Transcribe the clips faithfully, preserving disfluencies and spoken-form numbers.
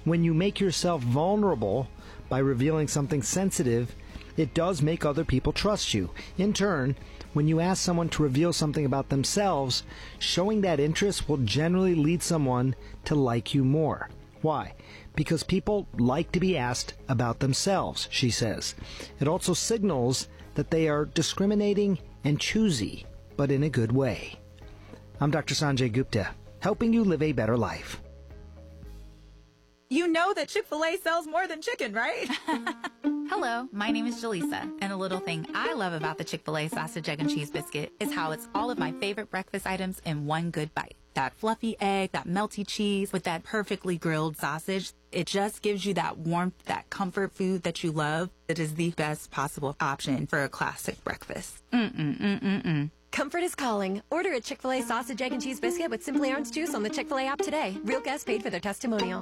when you make yourself vulnerable by revealing something sensitive, it does make other people trust you. In turn, when you ask someone to reveal something about themselves, showing that interest will generally lead someone to like you more. Why? Because people like to be asked about themselves, she says. It also signals that they are discriminating and choosy, but in a good way. I'm Doctor Sanjay Gupta, helping you live a better life. You know that Chick-fil-A sells more than chicken, right? Hello, my name is Jaleesa, and a little thing I love about the Chick-fil-A sausage, egg, and cheese biscuit is how it's all of my favorite breakfast items in one good bite. That fluffy egg, that melty cheese with that perfectly grilled sausage, it just gives you that warmth, that comfort food that you love. It is the best possible option for a classic breakfast. Mm-mm-mm-mm-mm. Comfort is calling. Order a Chick-fil-A sausage, egg, and cheese biscuit with Simply Orange Juice on the Chick-fil-A app today. Real guests paid for their testimonial.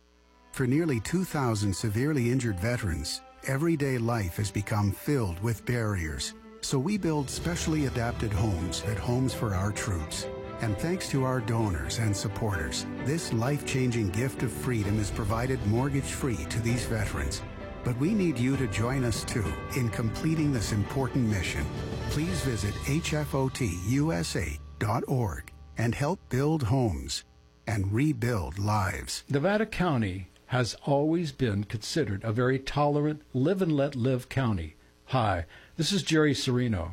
For nearly two thousand severely injured veterans, everyday life has become filled with barriers. So we build specially adapted homes at Homes for Our Troops. And thanks to our donors and supporters, this life-changing gift of freedom is provided mortgage-free to these veterans. But we need you to join us, too, in completing this important mission. Please visit H F O T U S A dot org and help build homes and rebuild lives. Nevada County has always been considered a very tolerant, live-and-let-live county. Hi, this is Jerry Serino.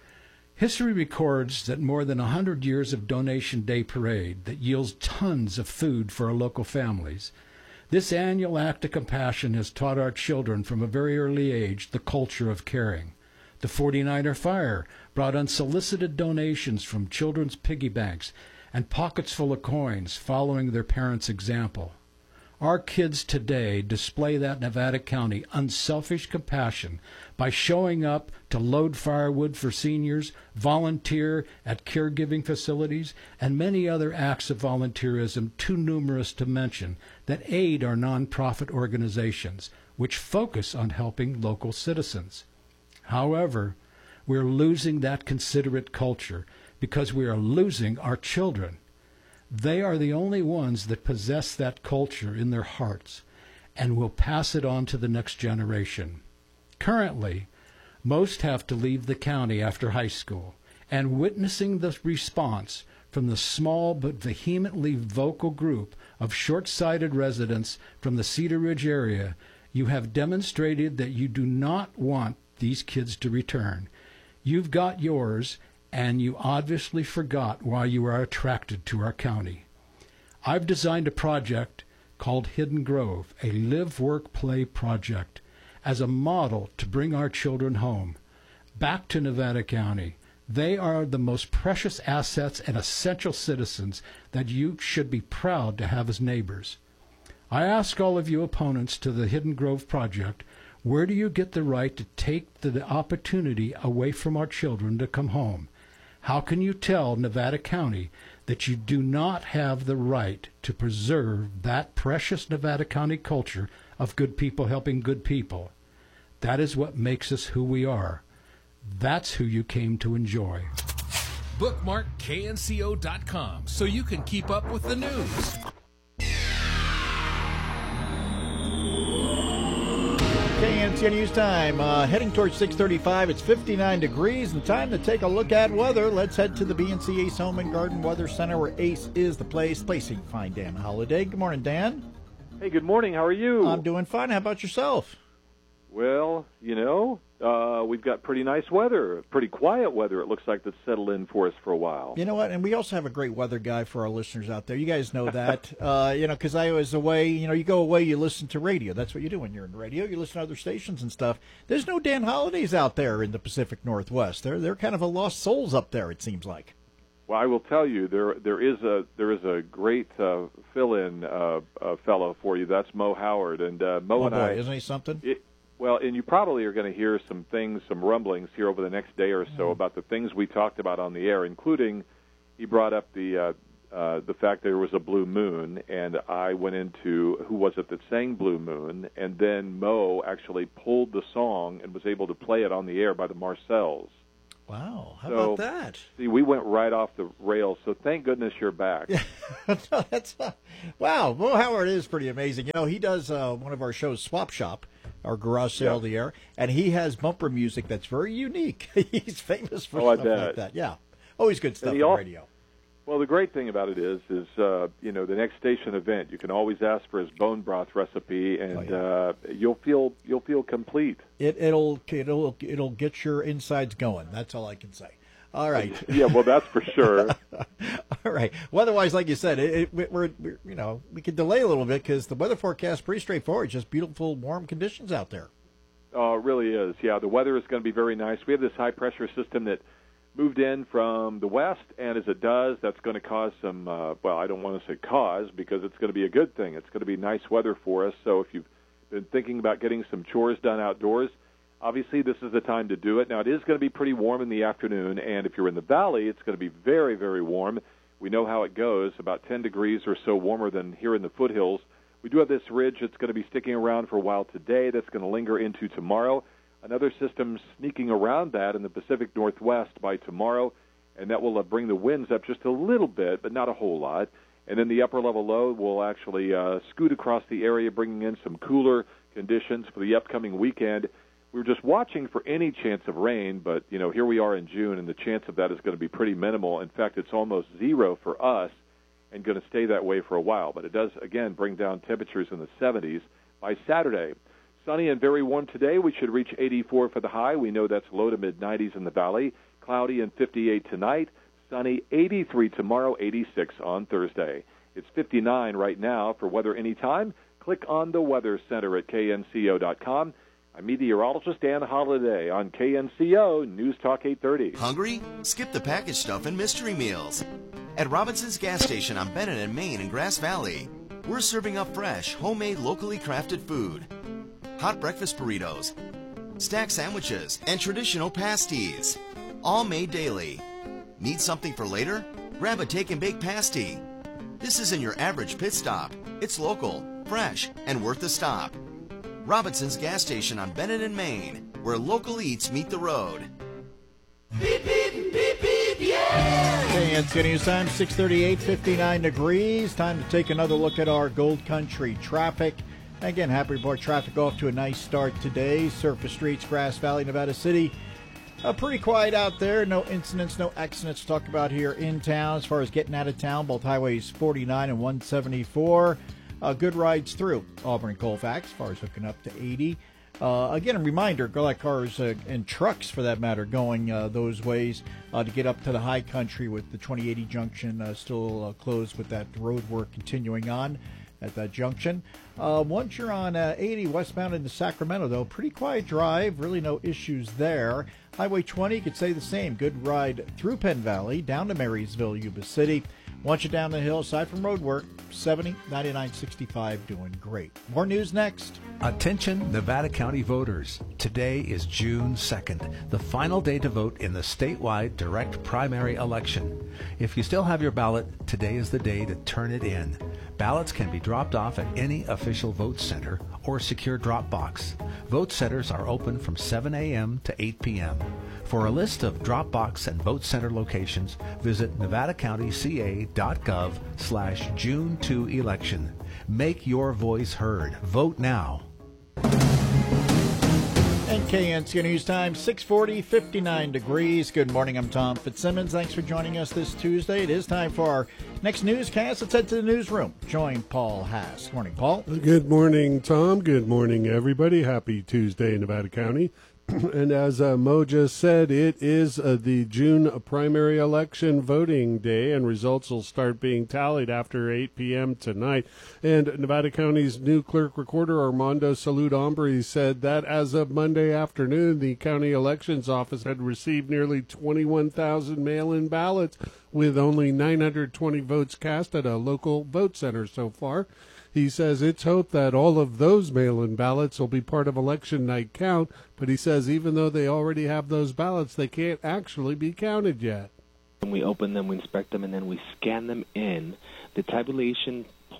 History records that more than one hundred years of Donation Day Parade that yields tons of food for our local families. This annual act of compassion has taught our children from a very early age the culture of caring. The forty-niner Fire brought unsolicited donations from children's piggy banks and pockets full of coins following their parents' example. Our kids today display that Nevada County unselfish compassion by showing up to load firewood for seniors, volunteer at caregiving facilities, and many other acts of volunteerism too numerous to mention that aid our nonprofit organizations, which focus on helping local citizens. However, we're losing that considerate culture because we are losing our children. They are the only ones that possess that culture in their hearts and will pass it on to the next generation. Currently, most have to leave the county after high school, and witnessing the response from the small but vehemently vocal group of short-sighted residents from the Cedar Ridge area, you have demonstrated that you do not want these kids to return. You've got yours, and you obviously forgot why you are attracted to our county. I've designed a project called Hidden Grove, a live-work-play project, as a model to bring our children home, back to Nevada County. They are the most precious assets and essential citizens that you should be proud to have as neighbors. I ask all of you opponents to the Hidden Grove project, where do you get the right to take the opportunity away from our children to come home? How can you tell Nevada County that you do not have the right to preserve that precious Nevada County culture of good people helping good people? That is what makes us who we are. That's who you came to enjoy. Bookmark K N C O dot com so you can keep up with the news. K N C O News Time. Uh, heading towards six thirty-five. It's fifty-nine degrees and time to take a look at weather. Let's head to the B N C Ace Home and Garden Weather Center, where Ace is the place. Place you can find Dan Holiday. Good morning, Dan. Hey, good morning. How are you? I'm doing fine. How about yourself? Well, you know, uh, we've got pretty nice weather, pretty quiet weather. It looks like that's settled in for us for a while. You know what? And we also have a great weather guy for our listeners out there. You guys know that. uh, you know, because I was away, you know, you go away, you listen to radio. That's what you do when you're in radio. You listen to other stations and stuff. There's no Dan Holidays out there in the Pacific Northwest. They're, they're kind of a lost souls up there, it seems like. Well, I will tell you, there there is a there is a great uh, fill-in uh, uh, fellow for you. That's Mo Howard. And uh, Mo oh, and boy, I... Isn't he something? It, Well, and you probably are going to hear some things, some rumblings here over the next day or so mm. about the things we talked about on the air, including he brought up the uh, uh, the fact there was a blue moon, and I went into who was it that sang Blue Moon, and then Mo actually pulled the song and was able to play it on the air by the Marcells. Wow, how so, about that? See, we went right off the rails, so thank goodness you're back. no, that's uh, wow. Mo Howard is pretty amazing. You know, he does uh, one of our shows, Swap Shop, our garage sale yeah. of the air, and he has bumper music that's very unique. He's famous for oh, stuff like that. Yeah, always good stuff on all, radio. Well, the great thing about it is, is uh, you know, the next station event, you can always ask for his bone broth recipe, and oh, yeah. uh, you'll feel you'll feel complete. It, it'll it'll it'll get your insides going. That's all I can say. All right. Yeah, well, that's for sure. All right. Well, otherwise, like you said, it, it, we're, we're you know we can delay a little bit because the weather forecast is pretty straightforward. Just beautiful, warm conditions out there. Oh, it really is. Yeah, the weather is going to be very nice. We have this high pressure system that moved in from the west, and as it does, that's going to cause some. Uh, well, I don't want to say cause because it's going to be a good thing. It's going to be nice weather for us. So if you've been thinking about getting some chores done outdoors, obviously, this is the time to do it. Now, it is going to be pretty warm in the afternoon, and if you're in the valley, it's going to be very, very warm. We know how it goes, about ten degrees or so warmer than here in the foothills. We do have this ridge that's going to be sticking around for a while today that's going to linger into tomorrow. Another system sneaking around that in the Pacific Northwest by tomorrow, and that will uh, bring the winds up just a little bit, but not a whole lot. And then the upper-level low will actually uh, scoot across the area, bringing in some cooler conditions for the upcoming weekend. We were just watching for any chance of rain, but, you know, here we are in June, and the chance of that is going to be pretty minimal. In fact, it's almost zero for us and going to stay that way for a while. But it does, again, bring down temperatures in the seventies by Saturday. Sunny and very warm today. We should reach eighty-four for the high. We know that's low to mid-nineties in the valley. Cloudy and fifty-eight tonight. Sunny, eighty-three tomorrow, eighty-six on Thursday. It's fifty-nine right now. For weather anytime, click on the Weather Center at K N C O dot com. I'm meteorologist Dan Holliday on K N C O News Talk eight thirty. Hungry? Skip the packaged stuff and mystery meals. At Robinson's gas station on Bennett and Main in Grass Valley, we're serving up fresh, homemade, locally crafted food. Hot breakfast burritos, stack sandwiches, and traditional pasties. All made daily. Need something for later? Grab a take and bake pasty. This isn't your average pit stop. It's local, fresh, and worth the stop. Robinson's gas station on Bennett and Main, where local eats meet the road. Beep, beep, beep, beep, yeah! Okay, it's getting news time, six thirty-eight, fifty-nine degrees. Time to take another look at our Gold Country traffic. Again, happy to report traffic off to a nice start today. Surface streets, Grass Valley, Nevada City. Uh, pretty quiet out there. No incidents, no accidents to talk about here in town. As far as getting out of town, both highways forty-nine and one seventy-four. Uh, good rides through Auburn and Colfax, as far as hooking up to eighty. Uh, again, a reminder, go like cars uh, and trucks, for that matter, going uh, those ways uh, to get up to the high country with the twenty eighty junction uh, still uh, closed with that road work continuing on at that junction. Uh, once you're on uh, eighty westbound into Sacramento, though, pretty quiet drive, really no issues there. Highway twenty, you could say the same. Good ride through Penn Valley, down to Marysville, Yuba City. Once you're down the hill, aside from road work, seventy, ninety-nine, sixty-five, doing great. More news next. Attention, Nevada County voters. Today is June second, the final day to vote in the statewide direct primary election. If you still have your ballot, today is the day to turn it in. Ballots can be dropped off at any official vote center or secure drop box. Vote centers are open from seven a.m. to eight p.m. For a list of drop box and vote center locations, visit nevada county c a dot gov slash June two election. Make your voice heard. Vote now. And K N C O News Time, six forty, fifty-nine degrees. Good morning, I'm Tom Fitzsimmons. Thanks for joining us this Tuesday. It is time for our next newscast. Let's head to the newsroom. Join Paul Haas. Good morning, Paul. Good morning, Tom. Good morning, everybody. Happy Tuesday in Nevada County. And as uh, Mo just said, it is uh, the June primary election voting day, and results will start being tallied after eight p.m. tonight. And Nevada County's new clerk recorder, Armando Salud Ombre, said that as of Monday afternoon, the county elections office had received nearly twenty-one thousand mail-in ballots, with only nine hundred twenty votes cast at a local vote center so far. He says it's hoped that all of those mail-in ballots will be part of election night count, but he says even though they already have those ballots, they can't actually be counted yet. When we open them, we inspect them, and then we scan them in. The tabulation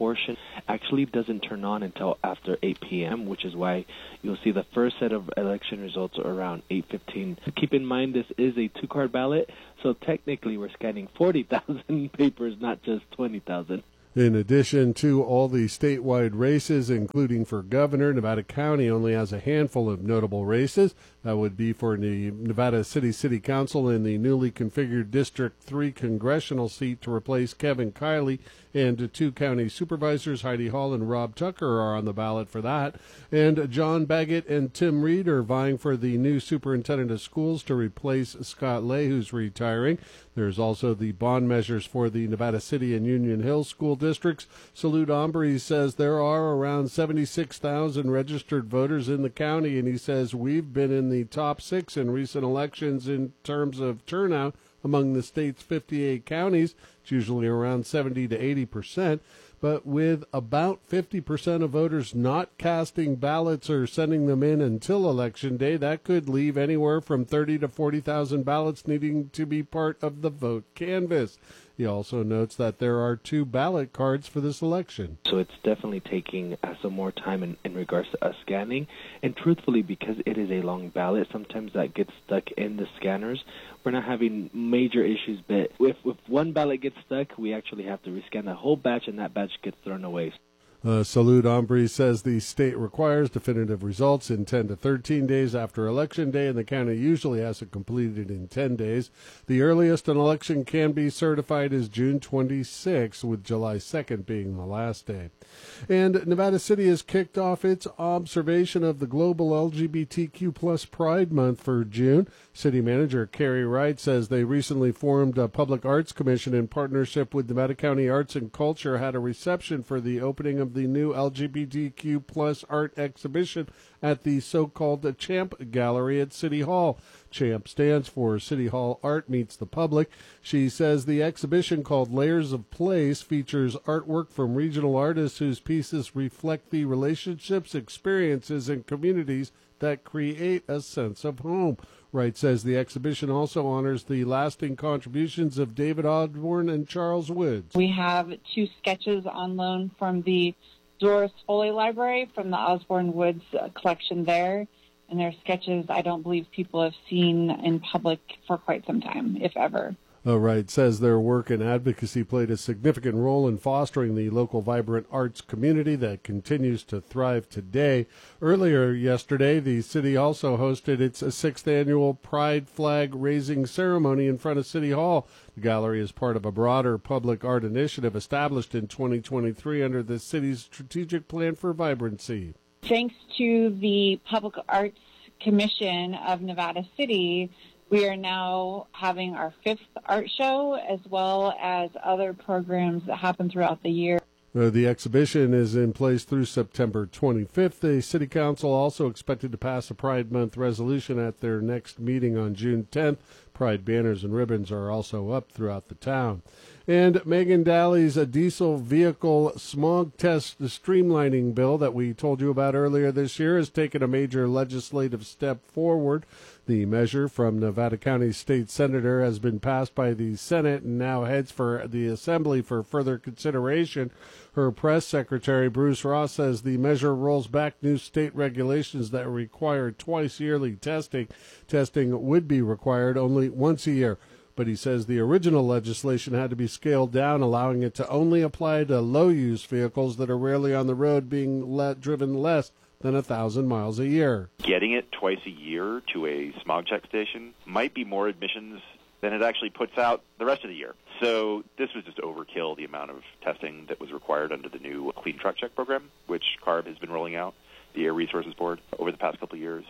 portion actually doesn't turn on until after eight p.m., which is why you'll see the first set of election results around eight fifteen. Keep in mind this is a two-card ballot, so technically we're scanning forty thousand papers, not just twenty thousand. In addition to all the statewide races, including for governor, Nevada County only has a handful of notable races. That would be for the Nevada City City Council in the newly configured District three congressional seat to replace Kevin Kiley, and two county supervisors, Heidi Hall and Rob Tucker, are on the ballot for that. And John Baggett and Tim Reed are vying for the new superintendent of schools to replace Scott Lay, who's retiring. There's also the bond measures for the Nevada City and Union Hill school districts. Salute Ombre says there are around seventy-six thousand registered voters in the county, and he says we've been in the top six in recent elections in terms of turnout among the state's fifty-eight counties. It's usually around seventy to eighty percent. But with about fifty percent of voters not casting ballots or sending them in until Election Day, that could leave anywhere from thirty to forty thousand ballots needing to be part of the vote canvass. He also notes that there are two ballot cards for this election. So it's definitely taking uh, some more time in, in regards to us scanning. And truthfully, because it is a long ballot, sometimes that gets stuck in the scanners. We're not having major issues, but if, if one ballot gets stuck, we actually have to rescan the whole batch, and that batch gets thrown away. Uh, Salute Ombre says the state requires definitive results in ten to thirteen days after Election Day, and the county usually has it completed in ten days. The earliest an election can be certified is June twenty-sixth, with July second being the last day. And Nevada City has kicked off its observation of the global L G B T Q plus Pride Month for June. City Manager Carrie Wright says they recently formed a public arts commission in partnership with Nevada County Arts and Culture, had a reception for the opening of the new L G B T Q plus art exhibition at the so-called Champ Gallery at City Hall. Champ stands for City Hall Art Meets the Public. She says the exhibition, called Layers of Place, features artwork from regional artists whose pieces reflect the relationships, experiences, and communities that create a sense of home. Wright says the exhibition also honors the lasting contributions of David Osborne and Charles Woods. We have two sketches on loan from the Doris Foley Library from the Osborne Woods uh, collection there. And they're sketches I don't believe people have seen in public for quite some time, if ever. Uh, Wright says their work and advocacy played a significant role in fostering the local vibrant arts community that continues to thrive today. Earlier yesterday, the city also hosted its sixth annual Pride Flag Raising Ceremony in front of City Hall. The gallery is part of a broader public art initiative established in twenty twenty-three under the city's Strategic Plan for Vibrancy. Thanks to the Public Arts Commission of Nevada City, we are now having our fifth art show, as well as other programs that happen throughout the year. Uh, the exhibition is in place through September twenty-fifth. The City Council also expected to pass a Pride Month resolution at their next meeting on June tenth. Pride banners and ribbons are also up throughout the town. And Megan Daly's a diesel vehicle smog test streamlining bill that we told you about earlier this year has taken a major legislative step forward. The measure from Nevada County State Senator has been passed by the Senate and now heads for the Assembly for further consideration. Her press secretary, Bruce Ross, says the measure rolls back new state regulations that require twice yearly testing. Testing would be required only once a year. But he says the original legislation had to be scaled down, allowing it to only apply to low-use vehicles that are rarely on the road, being let, driven less than a thousand miles a year. Getting it twice a year to a smog check station might be more admissions than it actually puts out the rest of the year. So this was just overkill, the amount of testing that was required under the new Clean Truck Check program, which CARB has been rolling out, the Air Resources Board, over the past couple of years.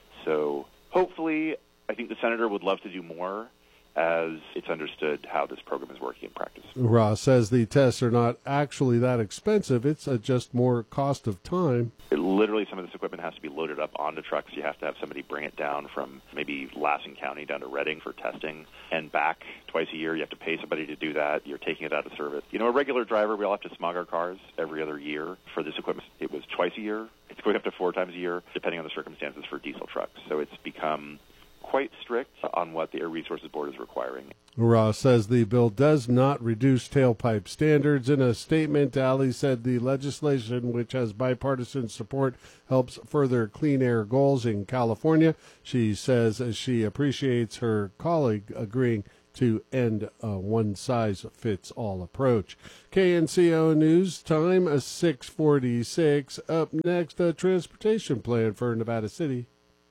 So hopefully, I think the senator would love to do more, as it's understood how this program is working in practice. Ross says the tests are not actually that expensive. It's uh, just more cost of time. It, literally, some of this equipment has to be loaded up onto trucks. You have to have somebody bring it down from maybe Lassen County down to Redding for testing and back twice a year. You have to pay somebody to do that. You're taking it out of service. You know, a regular driver, we all have to smog our cars every other year. For this equipment, it was twice a year. It's going up to four times a year, depending on the circumstances for diesel trucks. So it's become quite strict on what the Air Resources Board is requiring. Ross says the bill does not reduce tailpipe standards. In a statement, Alley said the legislation, which has bipartisan support, helps further clean air goals in California. She says she appreciates her colleague agreeing to end a one-size-fits-all approach. K N C O News Time, six forty-six. Up next, a transportation plan for Nevada City.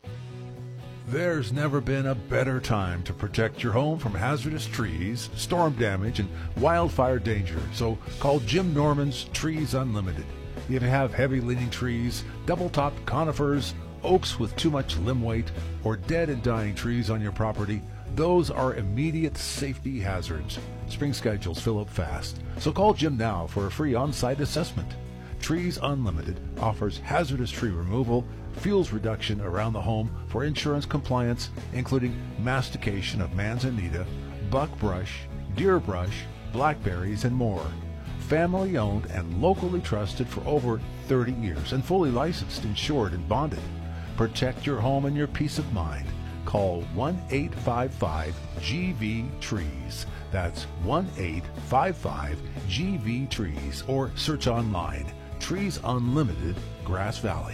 There's never been a better time to protect your home from hazardous trees, storm damage, and wildfire danger. So call Jim Norman's Trees Unlimited. If you have heavy-leaning trees, double-topped conifers, oaks with too much limb weight, or dead and dying trees on your property, those are immediate safety hazards. Spring schedules fill up fast. So call Jim now for a free on-site assessment. Trees Unlimited offers hazardous tree removal, fuels reduction around the home for insurance compliance, including mastication of manzanita, buckbrush, deer brush, blackberries, and more. Family owned and locally trusted for over thirty years and fully licensed, insured, and bonded. Protect your home and your peace of mind. Call one eight five five G V Trees. That's one eight five five G V Trees, or search online. Trees Unlimited, Grass Valley.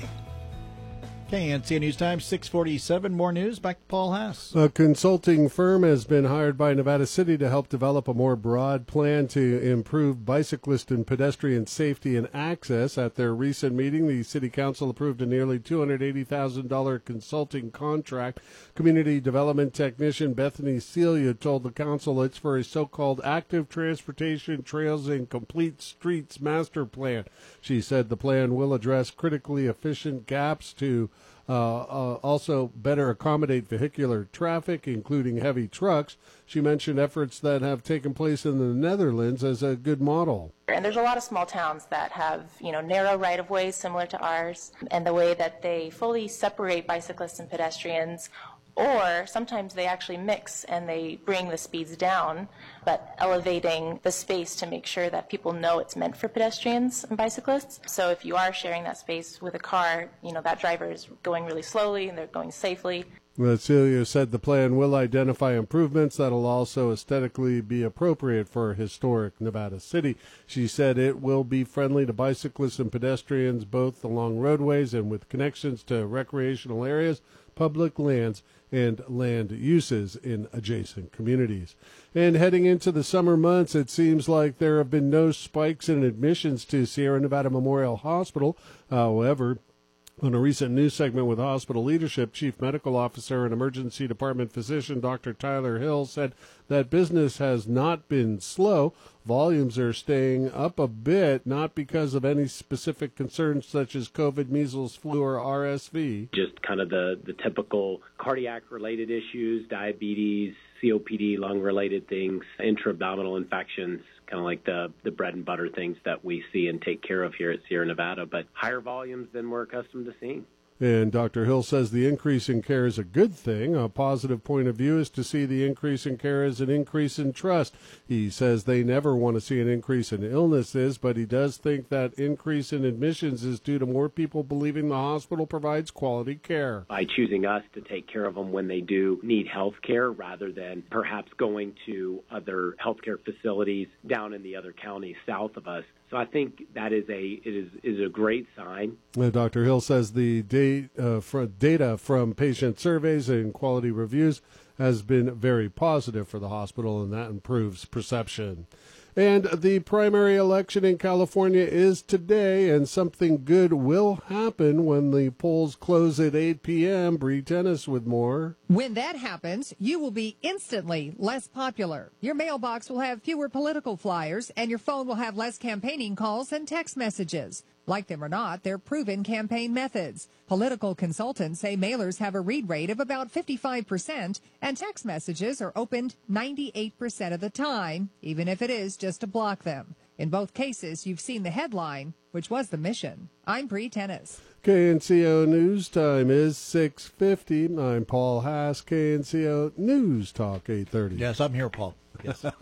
K N C O News Time, six forty-seven. More news. Back to Paul Haas. A consulting firm has been hired by Nevada City to help develop a more broad plan to improve bicyclist and pedestrian safety and access. At their recent meeting, the City Council approved a nearly two hundred eighty thousand dollars consulting contract. Community Development Technician Bethany Celia told the council it's for a so-called active transportation trails and complete streets master plan. She said the plan will address critically efficient gaps to Uh, uh, also better accommodate vehicular traffic, including heavy trucks. She mentioned efforts that have taken place in the Netherlands as a good model. And there's a lot of small towns that have, you know, narrow right-of-ways similar to ours, and the way that they fully separate bicyclists and pedestrians, or sometimes they actually mix and they bring the speeds down, but elevating the space to make sure that people know it's meant for pedestrians and bicyclists. So if you are sharing that space with a car, you know, that driver is going really slowly and they're going safely. Celia said the plan will identify improvements that will also aesthetically be appropriate for historic Nevada City. She said it will be friendly to bicyclists and pedestrians both along roadways and with connections to recreational areas, public lands, and land uses in adjacent communities. And heading into the summer months, it seems like there have been no spikes in admissions to Sierra Nevada Memorial Hospital. However, on a recent news segment with hospital leadership, Chief Medical Officer and Emergency Department Physician Doctor Tyler Hill said that business has not been slow. Volumes are staying up a bit, not because of any specific concerns such as COVID, measles, flu, or R S V. Just kind of the, the typical cardiac-related issues, diabetes, C O P D, lung-related things, intra-abdominal infections, kind of like the, the bread and butter things that we see and take care of here at Sierra Nevada, but higher volumes than we're accustomed to seeing. And Doctor Hill says the increase in care is a good thing. A positive point of view is to see the increase in care as an increase in trust. He says they never want to see an increase in illnesses, but he does think that increase in admissions is due to more people believing the hospital provides quality care. By choosing us to take care of them when they do need health care rather than perhaps going to other health care facilities down in the other counties south of us. So I think that is a it is is a great sign. Uh, Doctor Hill says the date, uh, for data from patient surveys and quality reviews has been very positive for the hospital, and that improves perception. And the primary election in California is today, and something good will happen when the polls close at eight p.m. Bree Tennis with more. When that happens, you will be instantly less popular. Your mailbox will have fewer political flyers, and your phone will have less campaigning calls and text messages. Like them or not, they're proven campaign methods. Political consultants say mailers have a read rate of about fifty-five percent, and text messages are opened ninety-eight percent of the time, even if it is just to block them. In both cases, you've seen the headline, which was the mission. I'm Bree Tennis. K N C O News Time is six fifty. I'm Paul Haas, K N C O News Talk eight thirty. Yes, I'm here, Paul. Yes. It's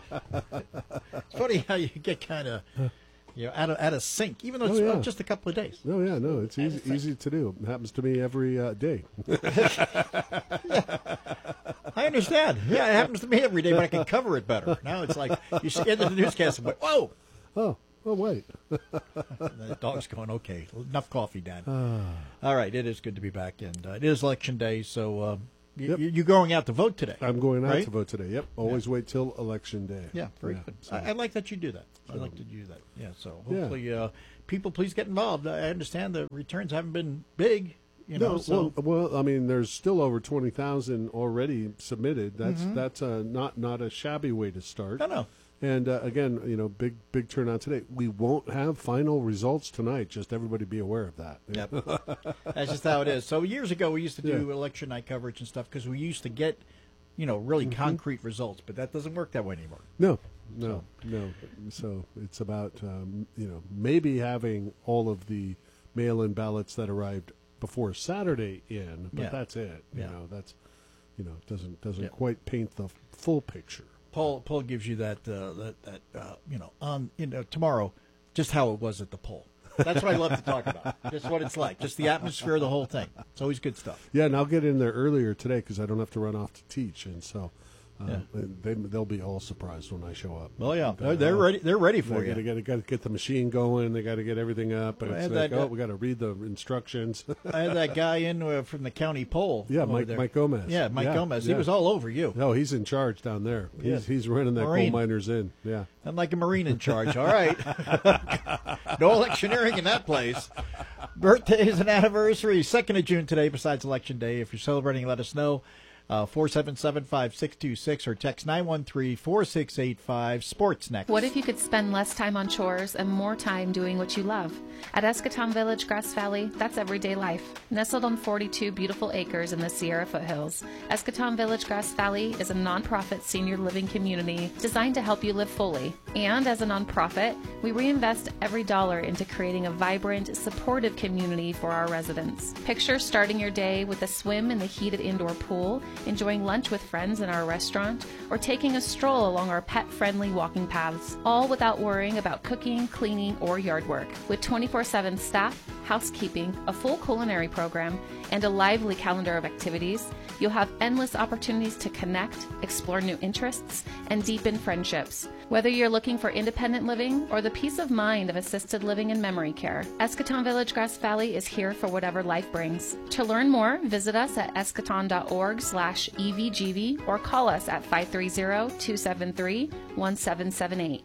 funny how you get kind of... You know, out of, out of sync, even though it's oh, yeah. just a couple of days. Oh, yeah, no, it's easy, easy to do. It happens to me every uh, day. I understand. Yeah, it happens to me every day, but I can cover it better. Now it's like you see into the newscast and go, whoa. Oh, oh, wait. The dog's going, okay, enough coffee, Dad. All right, it is good to be back, and uh, it is Election Day, so uh, you, Yep. you're going out to vote today. I'm going out right? to vote today. Yep. Always wait till Election Day. Yeah, very Yeah, good. so- I, I like that you do that. I So- like that you do that. Yeah, so Yeah. hopefully uh, people please get involved. I understand the returns haven't been big, you know, no, so... well, well, I mean, there's still over twenty thousand already submitted. That's Mhm. that's uh, not not a shabby way to start. No, no. And uh, again, you know, big big turnout today. We won't have final results tonight. Just everybody be aware of that. Yep. That's just how it is. So years ago, we used to do Yeah. election night coverage and stuff because we used to get, you know, really Mhm. concrete results. But that doesn't work that way anymore. No, no, no. So it's about um, you know maybe having all of the mail-in ballots that arrived before Saturday in, but Yeah. that's it. You Yeah. know, that's you know doesn't doesn't Yeah. quite paint the full picture. Paul Paul gives you that uh, that that uh, you know on you know tomorrow just how it was at the poll. That's what I love to talk about. Just what it's like, just the atmosphere of the whole thing. It's always good stuff. Yeah, and I'll get in there earlier today because I don't have to run off to teach, and so uh, Yeah. they they'll be all surprised when I show up. Well, yeah, But, they're, they're uh, ready. They're ready for they you. Gotta, gotta, gotta get the machine going. They got to get everything up, and I it's had like, that- oh, we got to read the instructions. I had that guy in uh, from the county poll. Yeah, over Mike there. Mike Gomez. Yeah, Mike Yeah, Gomez. He yeah. was all over you. No, he's in charge down there. He's Yeah. he's running that Marine. coal miners in. Yeah. I'm like a Marine in charge. All right. No electioneering in that place. Birthdays and anniversaries. second of June today, besides Election Day. If you're celebrating, let us know. Uh, four seven seven, five six two six or text nine one three, four six eight five. Sports next. What if you could spend less time on chores and more time doing what you love? At Escaton Village, Grass Valley, that's everyday life. Nestled on forty-two beautiful acres in the Sierra foothills, Escaton Village, Grass Valley is a nonprofit senior living community designed to help you live fully. And as a nonprofit, we reinvest every dollar into creating a vibrant, supportive community for our residents. Picture starting your day with a swim in the heated indoor pool, enjoying lunch with friends in our restaurant, or taking a stroll along our pet-friendly walking paths, all without worrying about cooking, cleaning, or yard work. With twenty-four seven staff, housekeeping, a full culinary program, and a lively calendar of activities, you'll have endless opportunities to connect, explore new interests, and deepen friendships. Whether you're looking for independent living or the peace of mind of assisted living and memory care, Escaton Village Grass Valley is here for whatever life brings. To learn more, visit us at escaton.org slash evgv or call us at five three zero, two seven three, one seven seven eight.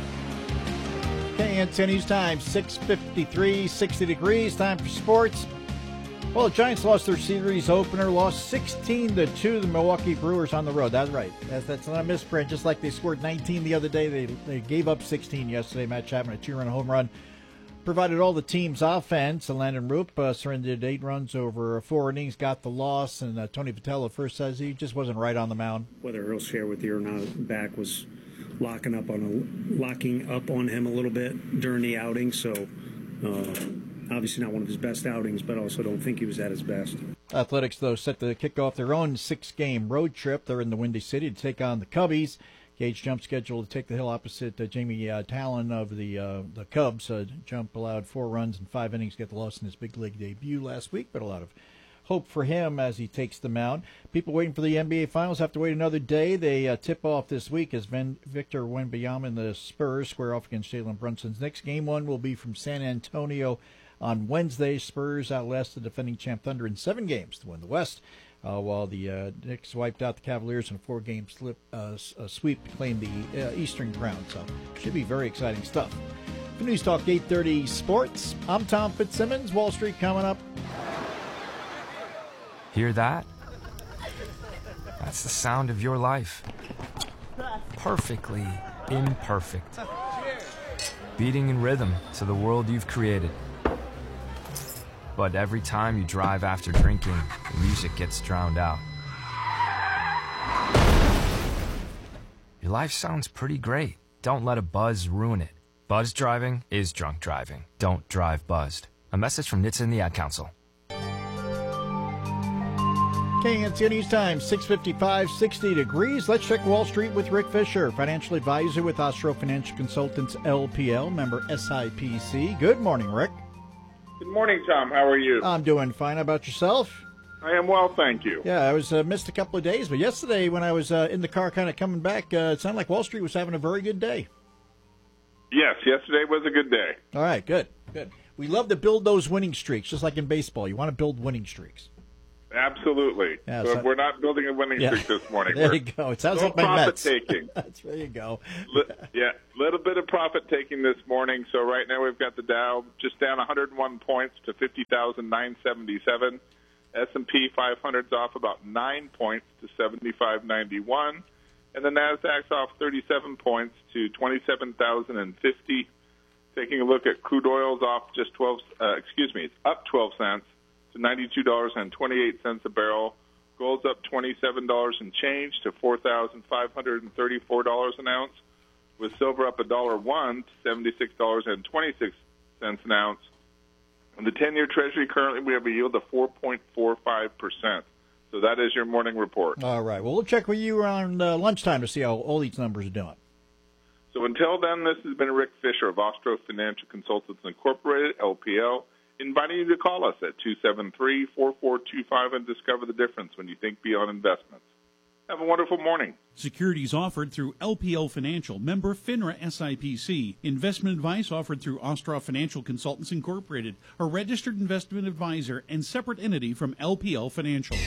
Okay, Anthony's time, six fifty-three, sixty degrees, time for sports. Well, the Giants lost their series opener, lost sixteen to two to the Milwaukee Brewers on the road. That's right. That's, that's not a misprint. Just like they scored nineteen the other day, they, they gave up sixteen yesterday. Matt Chapman, a two-run home run, provided all the team's offense. And Landon Roop uh, surrendered eight runs over four innings, got the loss. And uh, Tony Vitello first says he just wasn't right on the mound. Whether he'll share with you or not, back was locking up on a, locking up on him a little bit during the outing. So uh, obviously not one of his best outings, but also don't think he was at his best. Athletics, though, set to kick off their own six-game road trip. They're in the Windy City to take on the Cubbies. Gage Jump scheduled to take the hill opposite uh, Jamie uh, Talon of the uh, the Cubs. Uh, Jump allowed four runs in five innings, get the loss in his big league debut last week, but a lot of hope for him as he takes the mound. People waiting for the N B A Finals have to wait another day. They uh, tip off this week as Ven- Victor Wembanyama and the Spurs square off against Jalen Brunson's Knicks. Game one will be from San Antonio on Wednesday. Spurs outlast the defending champ Thunder in seven games to win the West, uh, while the uh, Knicks wiped out the Cavaliers in a four-game slip, uh, uh, sweep to claim the uh, Eastern crown. So should be very exciting stuff. For News Talk eight thirty Sports, I'm Tom Fitzsimmons. Wall Street coming up. Hear that? That's the sound of your life. Perfectly imperfect. Beating in rhythm to the world you've created. But every time you drive after drinking, the music gets drowned out. Your life sounds pretty great. Don't let a buzz ruin it. Buzz driving is drunk driving. Don't drive buzzed. A message from N H T S A and the Ad Council. K N C News Time, six fifty-five, sixty degrees. Let's check Wall Street with Rick Fisher, financial advisor with Ostro Financial Consultants, L P L, member S I P C. Good morning, Rick. Good morning, Tom. How are you? I'm doing fine. How about yourself? I am well, thank you. Yeah, I was uh, missed a couple of days, but yesterday when I was uh, in the car kind of coming back, uh, it sounded like Wall Street was having a very good day. Yes, yesterday was a good day. All right, good, good. We love to build those winning streaks, just like in baseball. You want to build winning streaks. Absolutely. Yeah, so so- we're not building a winning Yeah. streak this morning. There We're you go. It sounds no like my profit Mets. taking. That's there you go. Li- yeah, a little bit of profit taking this morning. So right now we've got the Dow just down one hundred one points to fifty thousand nine hundred seventy-seven. S and P five hundred's off about nine points to seventy-five ninety-one. And the Nasdaq's off thirty-seven points to twenty-seven thousand fifty. Taking a look at crude oil's off just twelve. Uh, excuse me, it's up twelve cents to ninety-two dollars and twenty-eight cents a barrel. Gold's up twenty-seven dollars and change to four thousand five hundred thirty-four dollars an ounce. With silver up a dollar one to seventy-six dollars and twenty-six cents an ounce. And the ten-year Treasury currently we have a yield of four point four five percent. So that is your morning report. All right. Well, we'll check with you around uh, lunchtime to see how all these numbers are doing. So until then, this has been Rick Fisher of Ostro Financial Consultants Incorporated, L P L, inviting you to call us at two seven three, four four two five and discover the difference when you think beyond investments. Have a wonderful morning. Securities offered through L P L Financial, member FINRA S I P C. Investment advice offered through Ostroff Financial Consultants Incorporated, a registered investment advisor and separate entity from L P L Financial.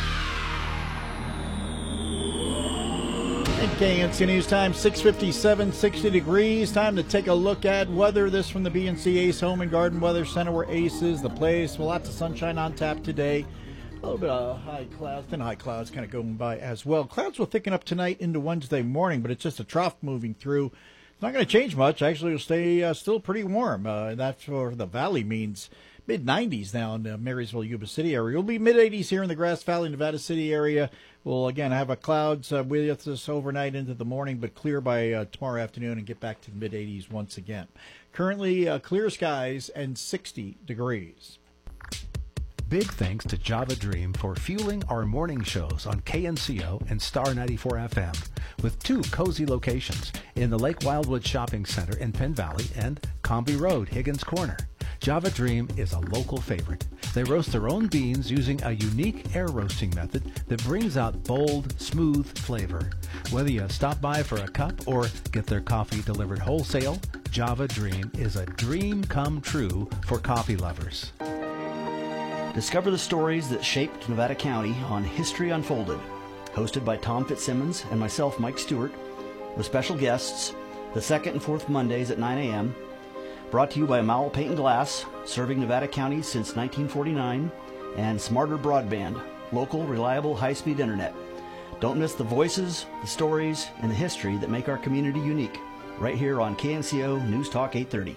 At K N C News Time, six fifty-seven, sixty degrees. Time to take a look at weather. This from the B and C Ace Home and Garden Weather Center, where Ace is the place. Well, lots of sunshine on tap today. A little bit of high clouds, thin high clouds kind of going by as well. Clouds will thicken up tonight into Wednesday morning, but it's just a trough moving through. It's not going to change much. Actually, it'll stay uh, still pretty warm. Uh, that for the valley means mid nineties now in the Marysville, Yuba City area. It'll be mid eighties here in the Grass Valley, Nevada City area. We'll, again, have a clouds uh, with us overnight into the morning, but clear by uh, tomorrow afternoon and get back to the mid eighties once again. Currently, uh, clear skies and sixty degrees. Big thanks to Java Dream for fueling our morning shows on K N C O and Star ninety-four F M, with two cozy locations in the Lake Wildwood Shopping Center in Penn Valley and Comby Road, Higgins Corner. Java Dream is a local favorite. They roast their own beans using a unique air roasting method that brings out bold, smooth flavor. Whether you stop by for a cup or get their coffee delivered wholesale, Java Dream is a dream come true for coffee lovers. Discover the stories that shaped Nevada County on History Unfolded, hosted by Tom Fitzsimmons and myself, Mike Stewart, with special guests the second and fourth Mondays at nine a.m., brought to you by Mowell Paint and Glass, serving Nevada County since nineteen forty-nine, and Smarter Broadband, local, reliable, high-speed internet. Don't miss the voices, the stories, and the history that make our community unique, right here on K N C O News Talk eight thirty.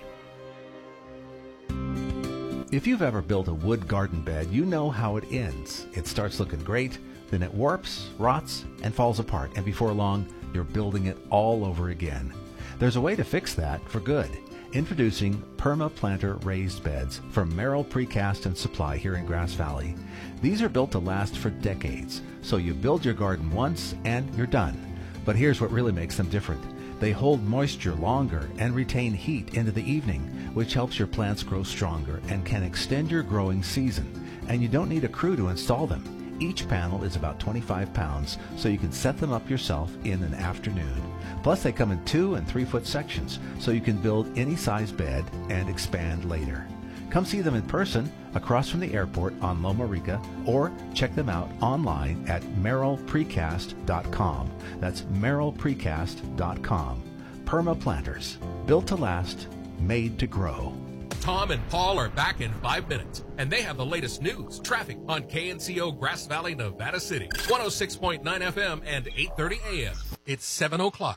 If you've ever built a wood garden bed, you know how it ends. It starts looking great, then it warps, rots, and falls apart, and before long, you're building it all over again. There's a way to fix that for good. Introducing PermaPlanter raised beds from Merrill Precast and Supply here in Grass Valley. These are built to last for decades, so you build your garden once and you're done. But here's what really makes them different. They hold moisture longer and retain heat into the evening, which helps your plants grow stronger and can extend your growing season. And you don't need a crew to install them. Each panel is about twenty-five pounds, so you can set them up yourself in an afternoon. Plus, they come in two and three foot sections, so you can build any size bed and expand later. Come see them in person across from the airport on Loma Rica, or check them out online at merrill precast dot com. That's merrill precast dot com. PermaPlanters, built to last, made to grow. Tom and Paul are back in five minutes, and they have the latest news, traffic on K N C O Grass Valley, Nevada City, one oh six point nine F M and eight thirty A M. It's seven o'clock.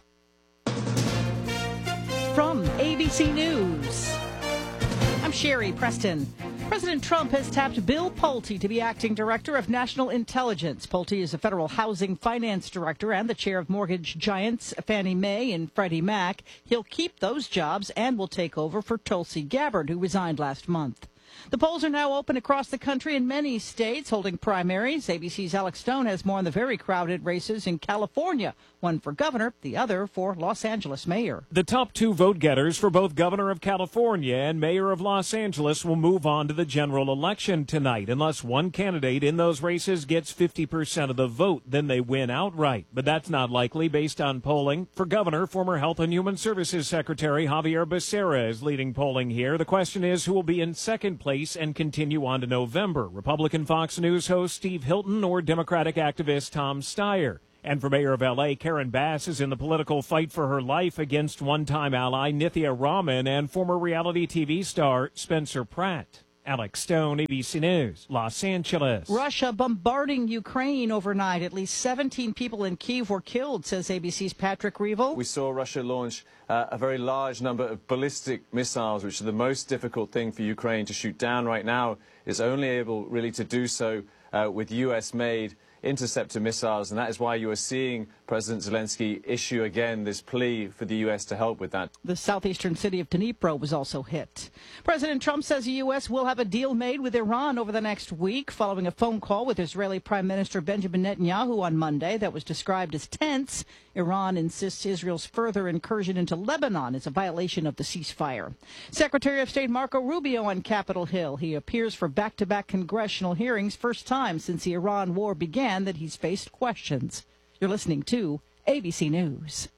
From A B C News, I'm Sherry Preston. President Trump has tapped Bill Pulte to be acting director of national intelligence. Pulte is a federal housing finance director and the chair of mortgage giants Fannie Mae and Freddie Mac. He'll keep those jobs and will take over for Tulsi Gabbard, who resigned last month. The polls are now open across the country in many states holding primaries. A B C's Alex Stone has more on the very crowded races in California, one for governor, the other for Los Angeles mayor. The top two vote getters for both governor of California and mayor of Los Angeles will move on to the general election tonight unless one candidate in those races gets fifty percent of the vote. Then they win outright. But that's not likely based on polling. For governor, former Health and Human Services Secretary Javier Becerra is leading polling here. The question is who will be in second place and continue on to November, Republican Fox News host Steve Hilton or Democratic activist Tom Steyer. And for mayor of L A, Karen Bass is in the political fight for her life against one-time ally Nithya Raman and former reality T V star Spencer Pratt. Alex Stone, A B C News, Los Angeles. Russia bombarding Ukraine overnight. At least seventeen people in Kyiv were killed, says A B C's Patrick Reevell. We saw Russia launch uh, a very large number of ballistic missiles, which are the most difficult thing for Ukraine to shoot down right now. It's only able really to do so uh, with U S-made interceptor missiles, and that is why you are seeing President Zelensky issue again this plea for the U S to help with that. The southeastern city of Dnipro was also hit. President Trump says the U S will have a deal made with Iran over the next week, following a phone call with Israeli Prime Minister Benjamin Netanyahu on Monday that was described as tense. Iran insists Israel's further incursion into Lebanon is a violation of the ceasefire. Secretary of State Marco Rubio on Capitol Hill. He appears for back-to-back congressional hearings, first time since the Iran war began that he's faced questions. You're listening to A B C News.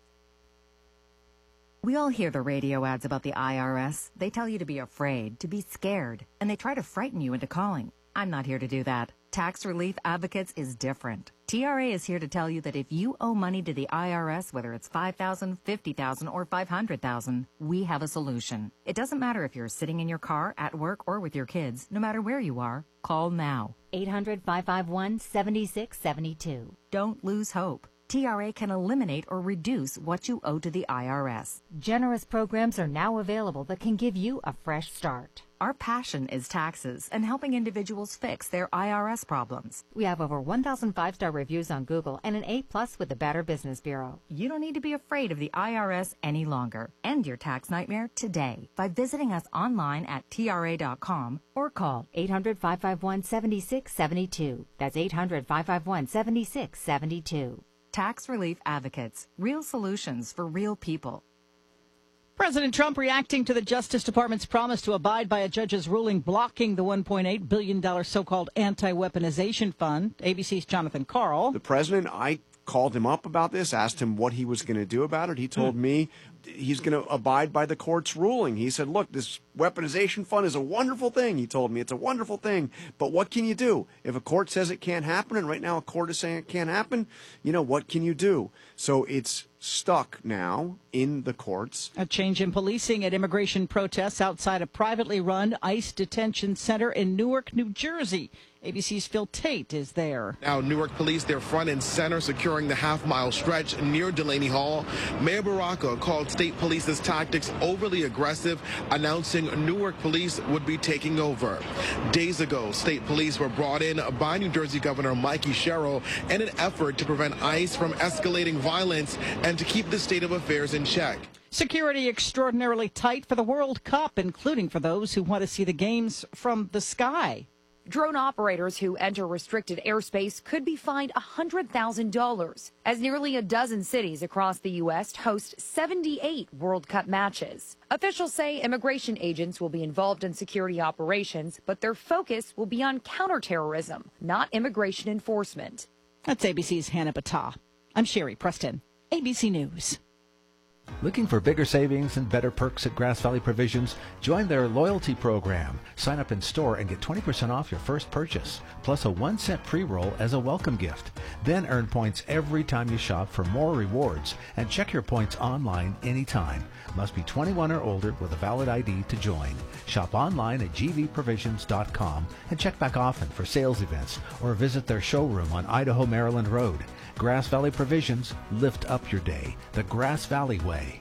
We all hear the radio ads about the I R S. They tell you to be afraid, to be scared, and they try to frighten you into calling. I'm not here to do that. Tax Relief Advocates is different. T R A is here to tell you that if you owe money to the I R S, whether it's five thousand dollars, fifty thousand dollars, or five hundred thousand dollars, we have a solution. It doesn't matter if you're sitting in your car, at work, or with your kids. No matter where you are, call now. eight hundred, five five one, seven six seven two. Don't lose hope. T R A can eliminate or reduce what you owe to the I R S. Generous programs are now available that can give you a fresh start. Our passion is taxes and helping individuals fix their I R S problems. We have over one thousand five-star reviews on Google and an A plus with the Better Business Bureau. You don't need to be afraid of the I R S any longer. End your tax nightmare today by visiting us online at T R A dot com or call eight hundred, five five one, seven six seven two. That's eight hundred, five five one, seven six seven two. Tax Relief Advocates. Real solutions for real people. President Trump reacting to the Justice Department's promise to abide by a judge's ruling blocking the one point eight billion dollars so-called anti-weaponization fund. A B C's Jonathan Karl. The president, I called him up about this, asked him what he was going to do about it. He told mm. me he's going to abide by the court's ruling. He said, look, this weaponization fund is a wonderful thing. He told me it's a wonderful thing. But what can you do? If a court says it can't happen, and right now a court is saying it can't happen, you know, what can you do? So it's stuck now in the courts. A change in policing at immigration protests outside a privately run ICE detention center in Newark, New Jersey. A B C's Phil Tate is there. Now, Newark police, they're front and center, securing the half-mile stretch near Delaney Hall. Mayor Baraka called state police's tactics overly aggressive, announcing Newark police would be taking over. Days ago, state police were brought in by New Jersey Governor Mikey Sherrill in an effort to prevent ICE from escalating violence and to keep the state of affairs in check. Security extraordinarily tight for the World Cup, including for those who want to see the games from the sky. Drone operators who enter restricted airspace could be fined one hundred thousand dollars, as nearly a dozen cities across the U S host seventy-eight World Cup matches. Officials say immigration agents will be involved in security operations, but their focus will be on counterterrorism, not immigration enforcement. That's A B C's Hannah Battah. I'm Sherry Preston, A B C News. Looking for bigger savings and better perks at Grass Valley Provisions? Join their loyalty program. Sign up in store and get twenty percent off your first purchase, plus a one cent pre-roll as a welcome gift. Then earn points every time you shop for more rewards, and check your points online anytime. Must be twenty-one or older with a valid I D to join. Shop online at g v provisions dot com and check back often for sales events or visit their showroom on Idaho Maryland Road. Grass Valley Provisions, lift up your day the Grass Valley way.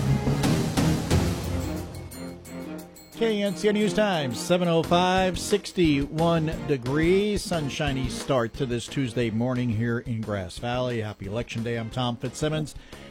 K N C O News Times, seven oh five, sixty-one degrees, sunshiny start to this Tuesday morning here in Grass Valley. Happy Election Day. I'm Tom Fitzsimmons.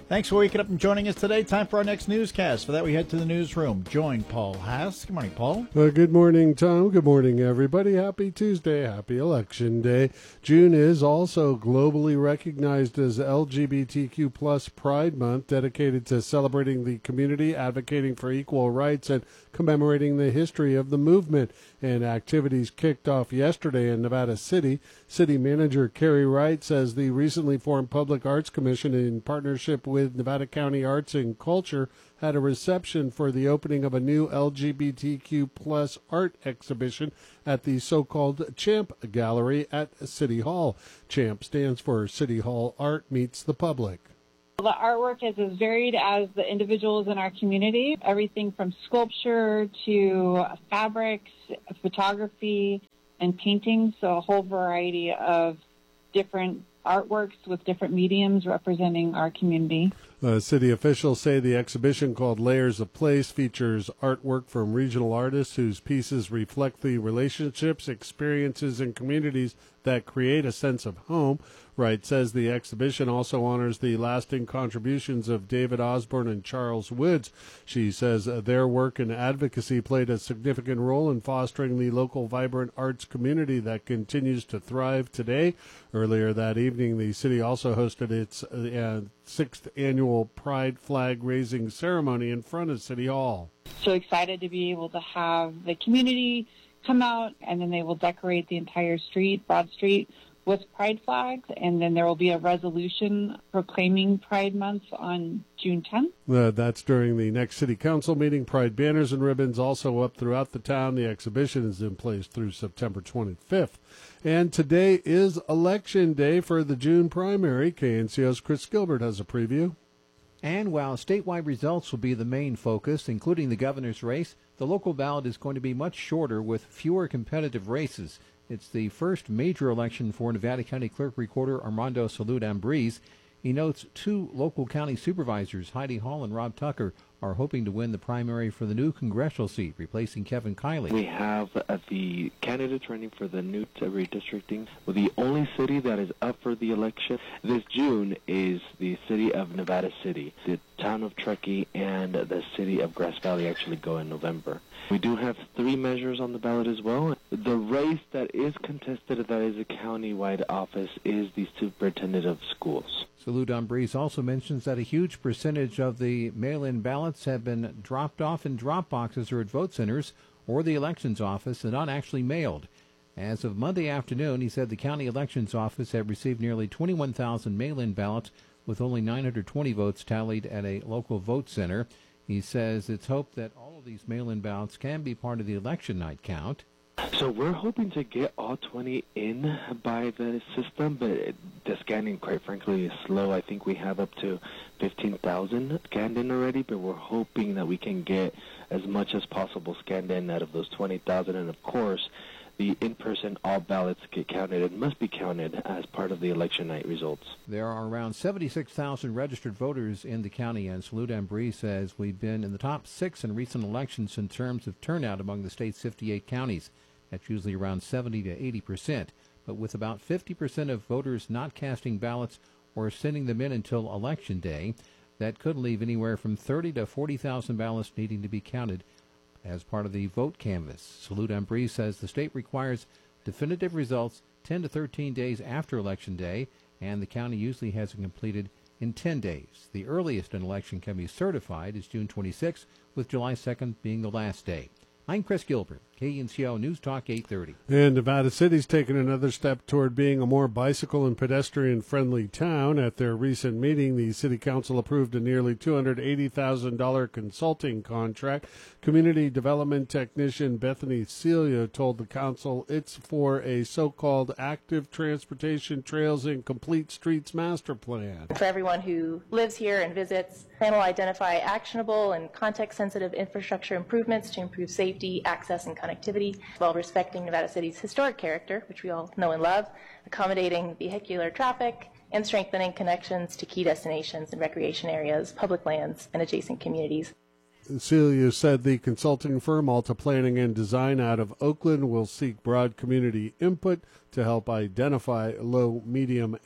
Thanks for waking up and joining us today. Time for our next newscast. For that, we head to the newsroom. Join Paul Haas. Good morning, Paul. Uh, good morning, Tom. Good morning, everybody. Happy Tuesday. Happy Election Day. June is also globally recognized as L G B T Q plus Pride Month, dedicated to celebrating the community, advocating for equal rights, and commemorating the history of the movement. And activities kicked off yesterday in Nevada City. City Manager Carrie Wright says the recently formed Public Arts Commission, in partnership with Nevada County Arts and Culture, had a reception for the opening of a new L G B T Q plus art exhibition at the so-called Champ Gallery at City Hall. Champ stands for City Hall Art Meets the Public. The artwork is as varied as the individuals in our community, everything from sculpture to fabrics, photography, and painting, so a whole variety of different artworks with different mediums representing our community. Uh, city officials say the exhibition, called Layers of Place, features artwork from regional artists whose pieces reflect the relationships, experiences, and communities that create a sense of home. Wright says the exhibition also honors the lasting contributions of David Osborne and Charles Woods. She says uh, their work and advocacy played a significant role in fostering the local vibrant arts community that continues to thrive today. Earlier that evening, the city also hosted its uh, sixth annual Pride flag raising ceremony in front of City Hall. So excited to be able to have the community come out, and then they will decorate the entire street, Broad Street, with Pride flags, and then there will be a resolution proclaiming Pride Month on June tenth. Uh, that's during the next City Council meeting. Pride banners and ribbons also up throughout the town. The exhibition is in place through September twenty-fifth. And today is Election Day for the June primary. K N C O's Chris Gilbert has a preview. And while statewide results will be the main focus, including the governor's race, the local ballot is going to be much shorter with fewer competitive races. It's the first major election for Nevada County Clerk Recorder Armando Salud-Ambriz. He notes two local county supervisors, Heidi Hall and Rob Tucker, are hoping to win the primary for the new congressional seat, replacing Kevin Kiley. We have uh, the candidates running for the new redistricting. Well, the only city that is up for the election this June is the city of Nevada City. The town of Truckee and the city of Grass Valley actually go in November. We do have three measures on the ballot as well. The race that is contested, that is a county-wide office, is the superintendent of schools. Salud-Ambriz also mentions that a huge percentage of the mail-in ballots have been dropped off in drop boxes or at vote centers or the elections office and not actually mailed. As of Monday afternoon, he said the county elections office had received nearly twenty-one thousand mail-in ballots with only nine hundred twenty votes tallied at a local vote center. He says it's hoped that all of these mail-in ballots can be part of the election night count. So we're hoping to get all twenty in by the system, but the scanning, quite frankly, is slow. I think we have up to fifteen thousand scanned in already, but we're hoping that we can get as much as possible scanned in out of those twenty thousand. And, of course, the in-person all ballots get counted and must be counted as part of the election night results. There are around seventy-six thousand registered voters in the county, and Salud-Ambriz says we've been in the top six in recent elections in terms of turnout among the state's fifty-eight counties. That's usually around seventy to eighty percent. But with about fifty percent of voters not casting ballots or sending them in until Election Day, that could leave anywhere from thirty to forty thousand ballots needing to be counted as part of the vote canvass. Salud-Ambriz says the state requires definitive results ten to thirteen days after Election Day, and the county usually has it completed in ten days. The earliest an election can be certified is June twenty-sixth, with July second being the last day. I'm Chris Gilbert, K N C O News Talk eight thirty. And Nevada City's taken another step toward being a more bicycle and pedestrian-friendly town. At their recent meeting, the City Council approved a nearly two hundred eighty thousand dollars consulting contract. Community Development Technician Bethany Celio told the Council it's for a so-called Active Transportation Trails and Complete Streets Master Plan. For everyone who lives here and visits, the plan will identify actionable and context-sensitive infrastructure improvements to improve safety, access, and connectivity, while respecting Nevada City's historic character, which we all know and love, accommodating vehicular traffic, and strengthening connections to key destinations and recreation areas, public lands, and adjacent communities. Celia said the consulting firm Alta Planning and Design out of Oakland will seek broad community input to help identify low, medium, and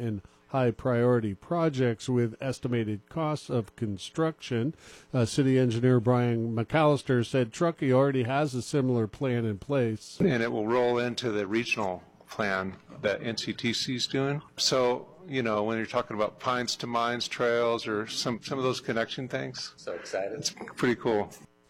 high-priority projects with estimated costs of construction. Uh, City Engineer Brian McAllister said Truckee already has a similar plan in place. And it will roll into the regional plan that N C T C is doing. So, you know, when you're talking about Pines to Mines trails or some, some of those connection things. So excited. It's pretty cool.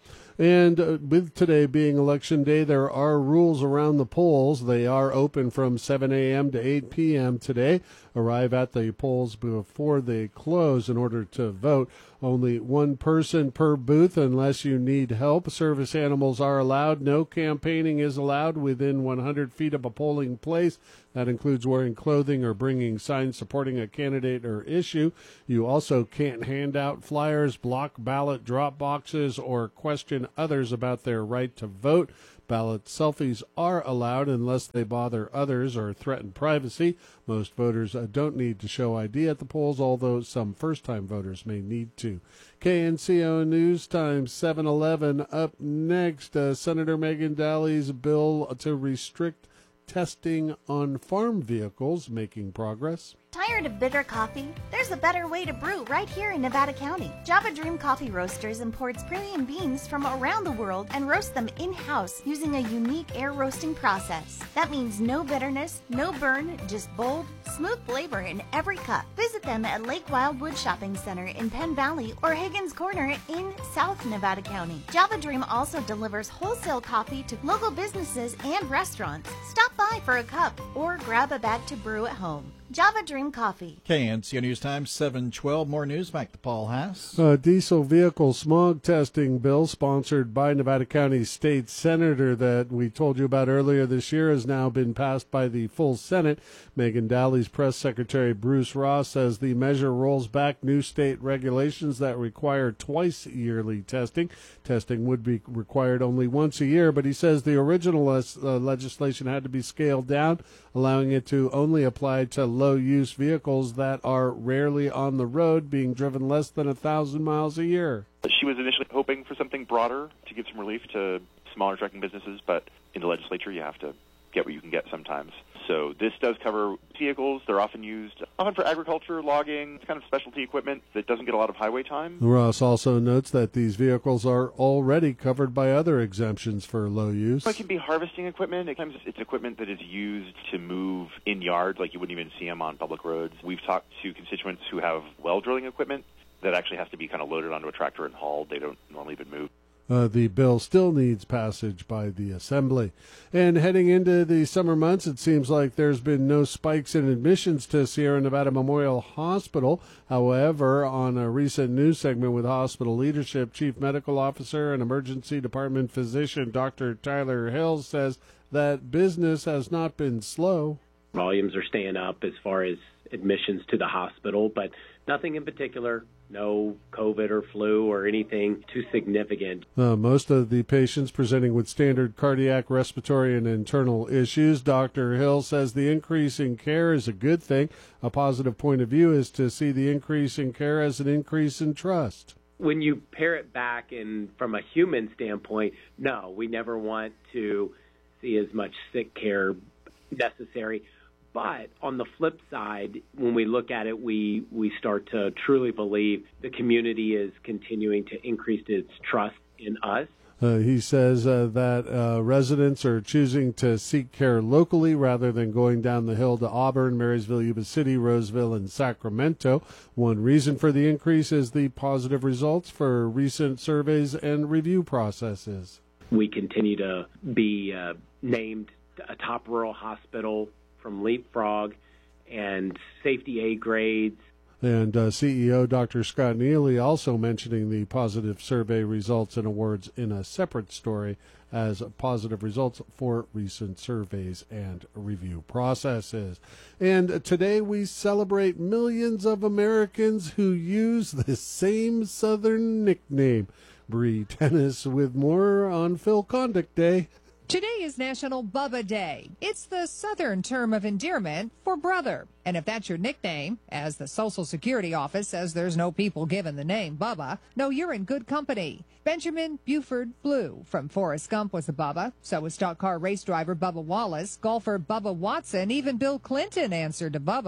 And uh, with today being Election Day, there are rules around the polls. They are open from seven a.m. to eight p.m. today. Arrive at the polls before they close in order to vote. Only one person per booth unless you need help. Service animals are allowed. No campaigning is allowed within one hundred feet of a polling place. That includes wearing clothing or bringing signs supporting a candidate or issue. You also can't hand out flyers, block ballot drop boxes, or question others about their right to vote. Ballot selfies are allowed unless they bother others or threaten privacy. Most voters uh, don't need to show I D at the polls, although some first-time voters may need to. K N C O News Time, seven eleven. Up next, uh, Senator Megan Daly's bill to restrict testing on farm vehicles making progress. Tired of bitter coffee? There's a better way to brew right here in Nevada County. Java Dream Coffee Roasters imports premium beans from around the world and roasts them in-house using a unique air roasting process. That means no bitterness, no burn, just bold, smooth flavor in every cup. Visit them at Lake Wildwood Shopping Center in Penn Valley or Higgins Corner in South Nevada County. Java Dream also delivers wholesale coffee to local businesses and restaurants. Stop by for a cup or grab a bag to brew at home. Java Dream Coffee. K N C O News Time, seven twelve. More news. Back to Paul Haas. A diesel vehicle smog testing bill sponsored by Nevada County State Senator that we told you about earlier this year has now been passed by the full Senate. Megan Daly's press secretary Bruce Ross says the measure rolls back new state regulations that require twice yearly testing. Testing would be required only once a year, but he says the original les- uh, legislation had to be scaled down, allowing it to only apply to low-use vehicles that are rarely on the road, being driven less than a thousand miles a year. She was initially hoping for something broader to give some relief to smaller trucking businesses, but in the legislature you have to get what you can get sometimes. So this does cover vehicles. They're often used often for agriculture, logging, kind of specialty equipment that doesn't get a lot of highway time. Ross also notes that these vehicles are already covered by other exemptions for low use. It can be harvesting equipment. Sometimes it's equipment that is used to move in yards, like you wouldn't even see them on public roads. We've talked to constituents who have well drilling equipment that actually has to be kind of loaded onto a tractor and hauled. They don't normally even move. Uh, the bill still needs passage by the Assembly. And heading into the summer months, it seems like there's been no spikes in admissions to Sierra Nevada Memorial Hospital. However, on a recent news segment with hospital leadership, Chief Medical Officer and Emergency Department Physician Doctor Tyler Hill says that business has not been slow. Volumes are staying up as far as admissions to the hospital, but nothing in particular. No COVID or flu or anything too significant. Uh, most of the patients presenting with standard cardiac, respiratory, and internal issues. Doctor Hill says the increase in care is a good thing. A positive point of view is to see the increase in care as an increase in trust. When you pare it back and from a human standpoint, no, we never want to see as much sick care necessary. But on the flip side, when we look at it, we, we start to truly believe the community is continuing to increase its trust in us. Uh, he says uh, that uh, residents are choosing to seek care locally rather than going down the hill to Auburn, Marysville, Yuba City, Roseville, and Sacramento. One reason for the increase is the positive results for recent surveys and review processes. We continue to be uh, named a top rural hospital from Leapfrog and safety A grades. And uh, C E O Doctor Scott Neely also mentioning the positive survey results and awards in a separate story as positive results for recent surveys and review processes. And today we celebrate millions of Americans who use the same Southern nickname. Bree Tennis with more on Phil Condick Day. Today is National Bubba Day. It's the Southern term of endearment for brother. And if that's your nickname, as the Social Security Office says there's no people given the name Bubba, no, you're in good company. Benjamin Buford Blue from Forrest Gump was a Bubba. So was stock car race driver Bubba Wallace, golfer Bubba Watson, even Bill Clinton answered to Bubba.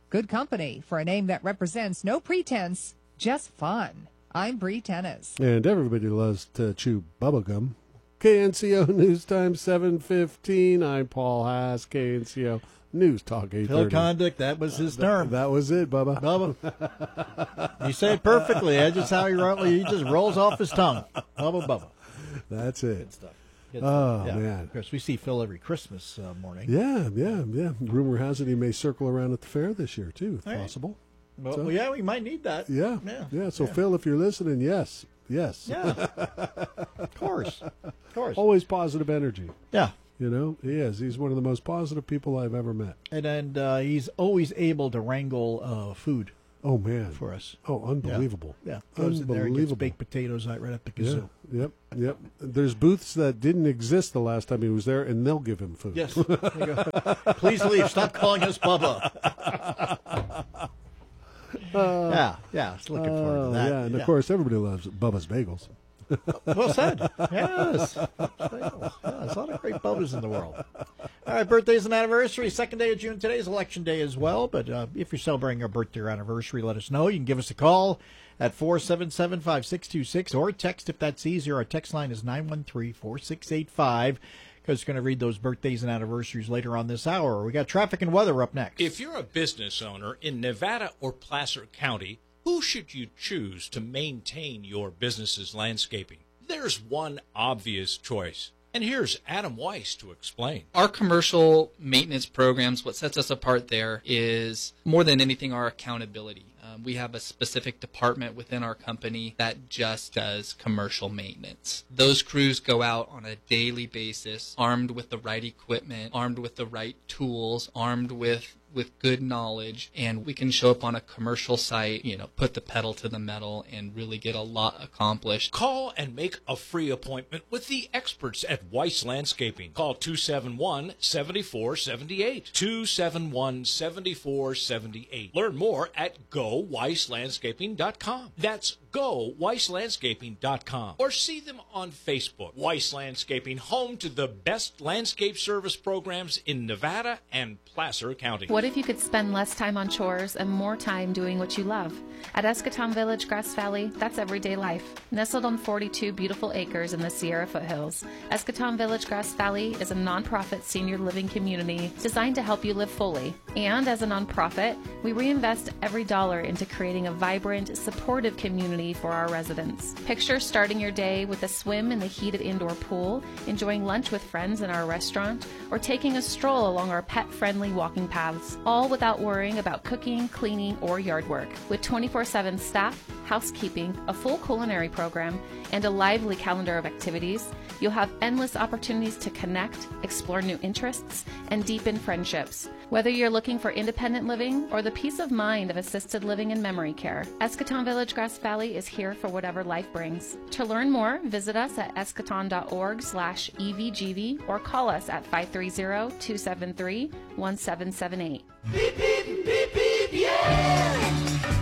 Good company for a name that represents no pretense, just fun. I'm Bree Tennis. And everybody loves to chew bubblegum. K N C O News Time seven fifteen. I'm Paul Haas, K N C O News Talk eight thirty. Phil Condick, that was his Uh, term. That, that was it, Bubba. Bubba. You say it perfectly. That's just how he, ro- he just rolls off his tongue. Bubba, Bubba. That's it. Good stuff. Good Oh, stuff. Yeah. man. Of course, we see Phil every Christmas uh, morning. Yeah, yeah, yeah. Rumor has it he may circle around at the fair this year, too, if All right. possible. Well, So- well, yeah, we might need that. Yeah, Yeah. yeah. So, Yeah. Phil, if you're listening, yes, yes. Yeah. Of course. Of course. Always positive energy. Yeah. You know, he is. He's one of the most positive people I've ever met. And and uh, he's always able to wrangle uh, food. Oh, man. For us. Oh, unbelievable. Yeah. yeah. Goes in there and gets Unbelievable. baked potatoes right, right up the Yeah, kazoo. yep, yep. There's booths that didn't exist the last time he was there, and they'll give him food. Yes. There you go. Please leave. Stop calling us Bubba. Uh, yeah, yeah. Just looking forward to that. Yeah, and of course, everybody loves Bubba's Bagels. Well said. Yes. Yeah, there's a lot of great Bubbas in the world. All right, birthdays and anniversaries. Second day of June. Today is election day as well. But uh, if you're celebrating your birthday or anniversary, let us know. You can give us a call at four seven seven, five six two six or text if that's easier. Our text line is nine one three, four six eight five. Because we're going to read those birthdays and anniversaries later on this hour. We got traffic and weather up next. If you're a business owner in Nevada or Placer County, who should you choose to maintain your business's landscaping? There's one obvious choice. And here's Adam Weiss to explain. Our commercial maintenance programs, what sets us apart there is more than anything our accountability. Um, we have a specific department within our company that just does commercial maintenance. Those crews go out on a daily basis, armed with the right equipment, armed with the right tools, armed with with good knowledge, and we can show up on a commercial site, you know, put the pedal to the metal and really get a lot accomplished. Call and make a free appointment with the experts at Weiss Landscaping. Call two seven one, seven four seven eight. two seven one, seven four seven eight. Learn more at go weiss landscaping dot com. That's go weiss landscaping dot com. Or see them on Facebook. Weiss Landscaping, home to the best landscape service programs in Nevada and Placer County. What if you could spend less time on chores and more time doing what you love? At Escatón Village, Grass Valley, that's everyday life. Nestled on forty-two beautiful acres in the Sierra foothills, Escatón Village, Grass Valley is a nonprofit senior living community designed to help you live fully. And as a nonprofit, we reinvest every dollar into creating a vibrant, supportive community for our residents. Picture starting your day with a swim in the heated indoor pool, enjoying lunch with friends in our restaurant, or taking a stroll along our pet-friendly walking paths, all without worrying about cooking, cleaning, or yard work. With twenty-four seven staff, housekeeping, a full culinary program, and a lively calendar of activities, you'll have endless opportunities to connect, explore new interests, and deepen friendships. Whether you're looking for independent living or the peace of mind of assisted living and memory care, Escatón Village Grass Valley is here for whatever life brings. To learn more, visit us at escaton dot org slash E V G V or call us at five three zero, two seven three, one seven seven eight. Beep, beep, beep, beep, yeah!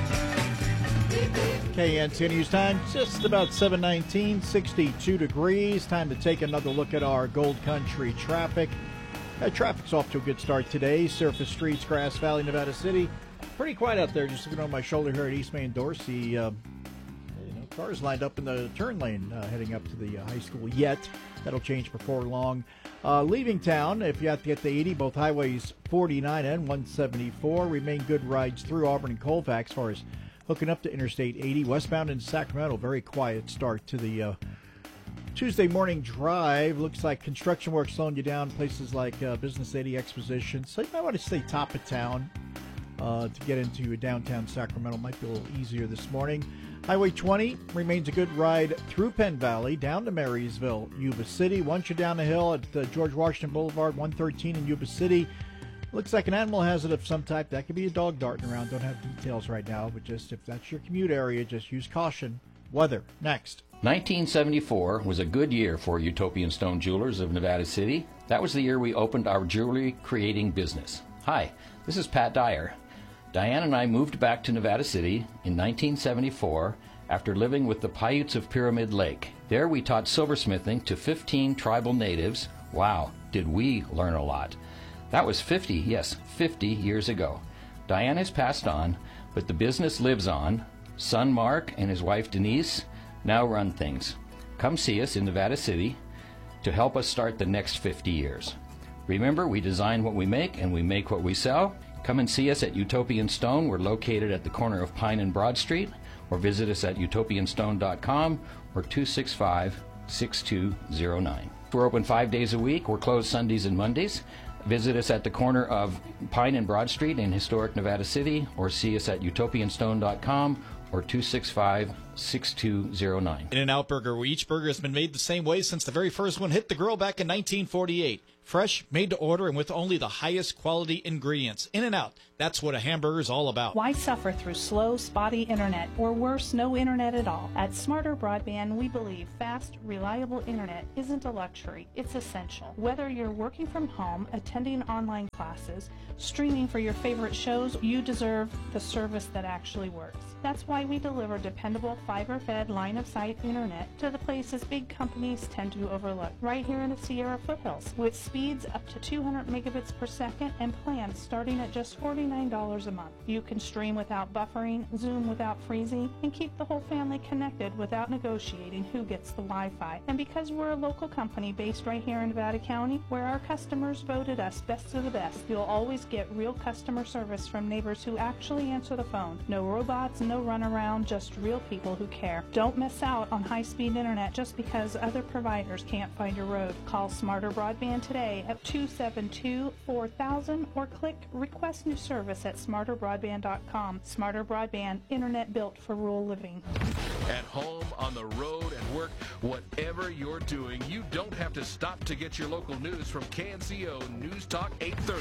K N C News time, just about seven nineteen, sixty-two degrees. Time to take another look at our Gold Country traffic. Uh, traffic's off to a good start today. Surface streets, Grass Valley, Nevada City. Pretty quiet out there. Just looking over my shoulder here at East Main Dorsey. Uh, you know, cars lined up in the turn lane uh, heading up to the uh, high school yet. That'll change before long. Uh, leaving town, if you have to get to eighty, both highways forty-nine and one seventy-four remain good rides through Auburn and Colfax as far as hooking up to Interstate eighty. Westbound in Sacramento, very quiet start to the uh, Tuesday morning drive. Looks like construction work slowing you down places like uh, Business eighty Exposition. So you might want to stay top of town uh, to get into downtown Sacramento. Might be a little easier this morning. Highway twenty remains a good ride through Penn Valley, down to Marysville, Yuba City. Once you're down the hill at uh, George Washington Boulevard, one thirteen in Yuba City, looks like an animal hazard of some type. That could be a dog darting around. Don't have details right now, but just if that's your commute area, just use caution. Weather, next. nineteen seventy-four was a good year for Utopian Stone Jewelers of Nevada City. That was the year we opened our jewelry creating business. Hi, this is Pat Dyer. Diane and I moved back to Nevada City in nineteen seventy-four after living with the Paiutes of Pyramid Lake. There we taught silversmithing to fifteen tribal natives. Wow, did we learn a lot. That was fifty, yes, fifty years ago. Diane has passed on, but the business lives on. Son Mark and his wife Denise now run things. Come see us in Nevada City to help us start the next fifty years. Remember, we design what we make and we make what we sell. Come and see us at Utopian Stone. We're located at the corner of Pine and Broad Street, or visit us at utopian stone dot com or two six five, six two zero nine. We're open five days a week. We're closed Sundays and Mondays. Visit us at the corner of Pine and Broad Street in historic Nevada City, or see us at utopian stone dot com or two six five, six two zero nine. In-N-Out Burger, where each burger has been made the same way since the very first one hit the grill back in nineteen forty-eight. Fresh, made to order, and with only the highest quality ingredients. In-N-Out, that's what a hamburger is all about. Why suffer through slow, spotty internet, or worse, no internet at all? At Smarter Broadband, we believe fast, reliable internet isn't a luxury, it's essential. Whether you're working from home, attending online classes, streaming for your favorite shows, you deserve the service that actually works. That's why we deliver dependable fiber-fed line-of-sight internet to the places big companies tend to overlook, right here in the Sierra foothills, with speeds up to two hundred megabits per second and plans starting at just forty-nine dollars a month. You can stream without buffering, Zoom without freezing, and keep the whole family connected without negotiating who gets the Wi-Fi. And because we're a local company based right here in Nevada County, where our customers voted us best of the best, you'll always get real customer service from neighbors who actually answer the phone. No robots, no runaround, just real people who care. Don't miss out on high-speed internet just because other providers can't find your road. Call Smarter Broadband today at two seven two, four thousand or click Request New Service at smarter broadband dot com. Smarter Broadband, internet built for rural living. At home, on the road, at work, whatever you're doing, you don't have to stop to get your local news from K N C O News Talk eight thirty.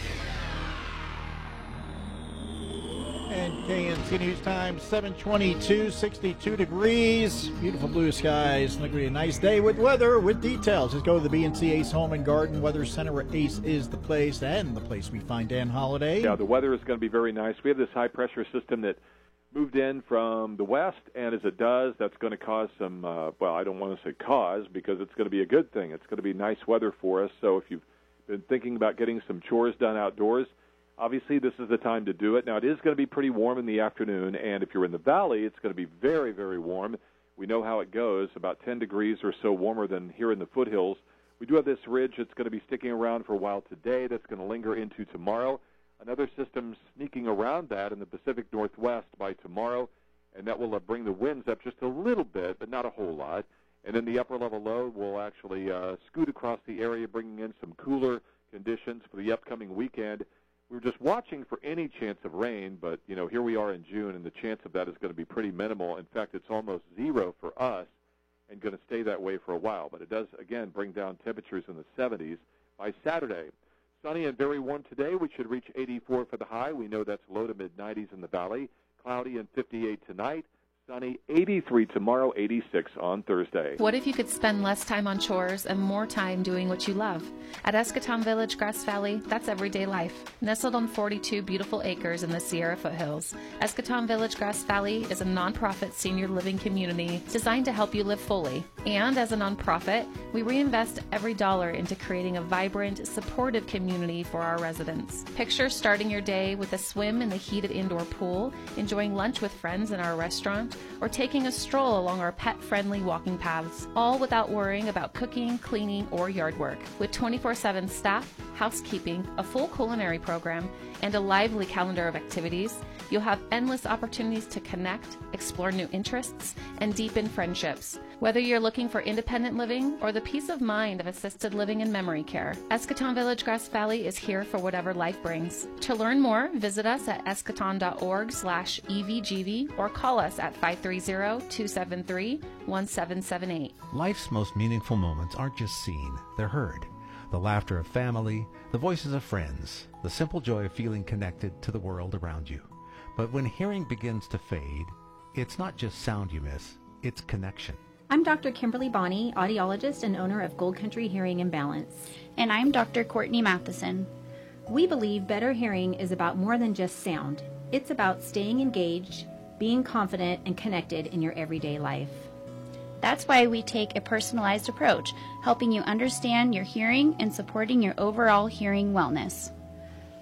And K N C News Time, seven twenty-two, sixty-two degrees, beautiful blue skies. It's going to be a nice day with weather, with details. Just go to the B N C Ace Home and Garden Weather Center, where Ace is the place, and the place we find Dan Holliday. Yeah, the weather is going to be very nice. We have this high-pressure system that moved in from the west, and as it does, that's going to cause some, uh, well, I don't want to say cause, because it's going to be a good thing. It's going to be nice weather for us. So if you've been thinking about getting some chores done outdoors, obviously, this is the time to do it. Now, it is going to be pretty warm in the afternoon, and if you're in the valley, it's going to be very, very warm. We know how it goes, about ten degrees or so warmer than here in the foothills. We do have this ridge that's going to be sticking around for a while today. That's going to linger into tomorrow. Another system sneaking around that in the Pacific Northwest by tomorrow, and that will uh, bring the winds up just a little bit, but not a whole lot. And then the upper-level low will actually uh, scoot across the area, bringing in some cooler conditions for the upcoming weekend. We were just watching for any chance of rain, but, you know, here we are in June, and the chance of that is going to be pretty minimal. In fact, it's almost zero for us and going to stay that way for a while. But it does, again, bring down temperatures in the seventies by Saturday. Sunny and very warm today. We should reach eighty-four for the high. We know that's low to mid-nineties in the valley. Cloudy and fifty-eight tonight. Sunny, eighty-three tomorrow, eighty-six on Thursday. What if you could spend less time on chores and more time doing what you love? At Escatón Village, Grass Valley, that's everyday life. Nestled on forty-two beautiful acres in the Sierra foothills, Escatón Village, Grass Valley is a nonprofit senior living community designed to help you live fully. And as a nonprofit, we reinvest every dollar into creating a vibrant, supportive community for our residents. Picture starting your day with a swim in the heated indoor pool, enjoying lunch with friends in our restaurant, or taking a stroll along our pet-friendly walking paths, all without worrying about cooking, cleaning, or yard work. With twenty-four seven staff, housekeeping, a full culinary program, and a lively calendar of activities, you'll have endless opportunities to connect, explore new interests, and deepen friendships. Whether you're looking for independent living or the peace of mind of assisted living and memory care, Escatón Village Grass Valley is here for whatever life brings. To learn more, visit us at escatón dot org slash E V G V or call us at five three zero, two seven three, one seven seven eight. Life's most meaningful moments aren't just seen, they're heard. The laughter of family, the voices of friends, the simple joy of feeling connected to the world around you. But when hearing begins to fade, it's not just sound you miss, it's connection. I'm Doctor Kimberly Bonney, audiologist and owner of Gold Country Hearing and Balance. And I'm Doctor Courtney Matheson. We believe better hearing is about more than just sound. It's about staying engaged, being confident, and connected in your everyday life. That's why we take a personalized approach, helping you understand your hearing and supporting your overall hearing wellness.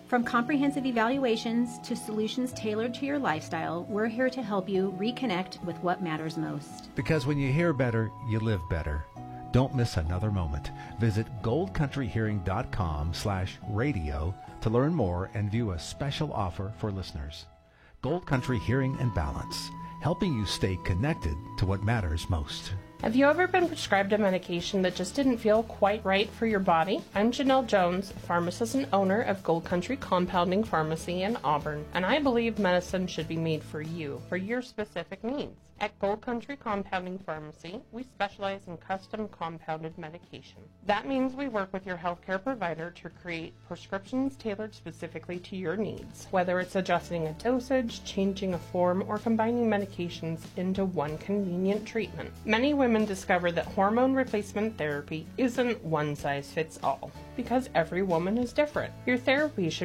From comprehensive evaluations to solutions tailored to your lifestyle, we're here to help you reconnect with what matters most. Because when you hear better, you live better. Don't miss another moment. Visit goldcountryhearing.com slash radio to learn more and view a special offer for listeners. Gold Country Hearing and Balance, helping you stay connected to what matters most. Have you ever been prescribed a medication that just didn't feel quite right for your body? I'm Janelle Jones, pharmacist and owner of Gold Country Compounding Pharmacy in Auburn, and I believe medicine should be made for you, for your specific needs. At Gold Country Compounding Pharmacy, we specialize in custom compounded medication. That means we work with your healthcare provider to create prescriptions tailored specifically to your needs, whether it's adjusting a dosage, changing a form, or combining medications into one convenient treatment. Many women discover that hormone replacement therapy isn't one size fits all, because every woman is different. Your therapy should